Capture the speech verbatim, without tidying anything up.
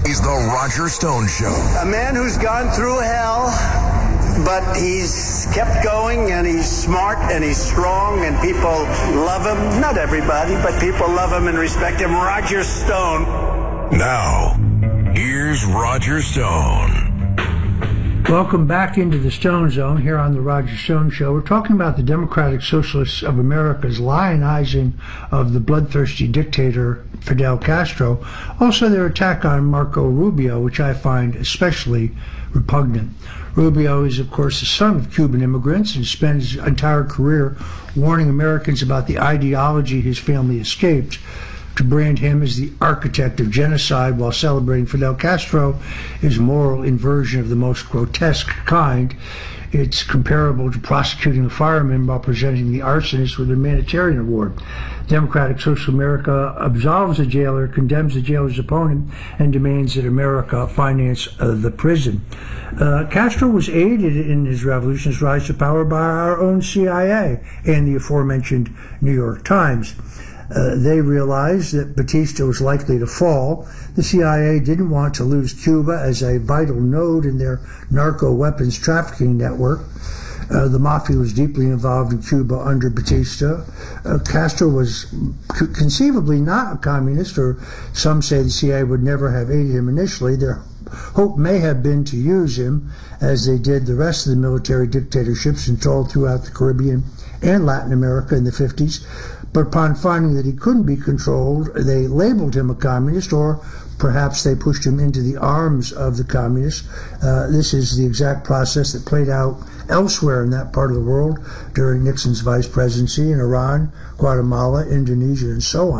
is The Roger Stone Show. A man who's gone through hell, but he's kept going, and he's smart, and he's strong, and people love him. Not everybody, but people love him and respect him. Roger Stone. Now, here's Roger Stone. Welcome back into the Stone Zone here on the Roger Stone Show. We're talking about the Democratic Socialists of America's lionizing of the bloodthirsty dictator Fidel Castro. Also, their attack on Marco Rubio, which I find especially repugnant. Rubio is, of course, the son of Cuban immigrants and spends his entire career warning Americans about the ideology his family escaped. To brand him as the architect of genocide while celebrating Fidel Castro is moral inversion of the most grotesque kind. It's comparable to prosecuting a fireman while presenting the arsonist with a humanitarian award. Democratic Social America absolves the jailer, condemns the jailer's opponent, and demands that America finance uh, the prison. Uh, Castro was aided in his revolution's rise to power by our own C I A and the aforementioned New York Times. Uh, they realized that Batista was likely to fall. The C I A didn't want to lose Cuba as a vital node in their narco-weapons trafficking network. Uh, the mafia was deeply involved in Cuba under Batista. Uh, Castro was c- conceivably not a communist, or some say the C I A would never have aided him initially. Their hope may have been to use him, as they did the rest of the military dictatorships installed throughout the Caribbean and Latin America in the fifties. But upon finding that he couldn't be controlled, they labeled him a communist, or perhaps they pushed him into the arms of the communists. Uh, this is the exact process that played out elsewhere in that part of the world during Nixon's vice presidency in Iran, Guatemala, Indonesia, and so on.